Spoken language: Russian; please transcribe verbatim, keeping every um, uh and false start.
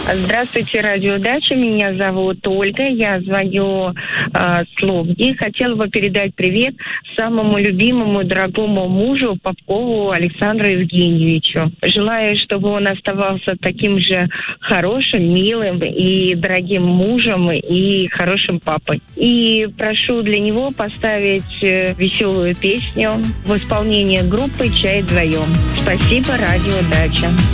Здравствуйте, радиодача. Меня зовут Ольга. Я звоню э, с Лобни. Хотела бы передать привет самому любимому и дорогому мужу Попкову Александру Евгеньевичу. Желаю, чтобы он оставался таким же хорошим, милым и дорогим мужем и хорошим папой. И прошу для него поставить э, веселую песню в исполнении группы «Чай вдвоем». Спасибо, радиодача.